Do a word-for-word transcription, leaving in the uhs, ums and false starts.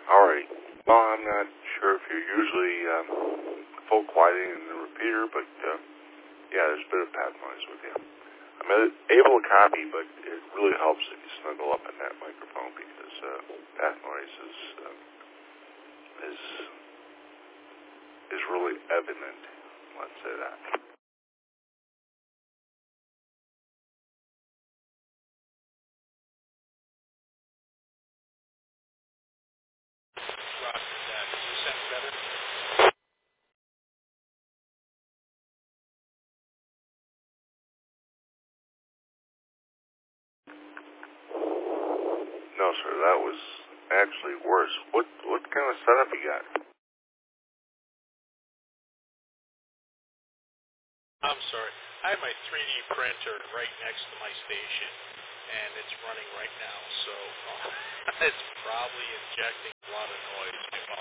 Alright. Well, I'm not sure if you're usually um, full quieting in the repeater, but uh, yeah, there's a bit of path noise with you. I'm able to copy, but it really helps if you snuggle up in that microphone because uh, path noise is uh, is is really evident. Let's say that. Roger that. Does this sound better? No, sir, that was actually worse. What what kind of setup you got? I'm sorry. I have my three D printer right next to my station, and it's running right now, so uh, it's probably injecting a lot of noise. I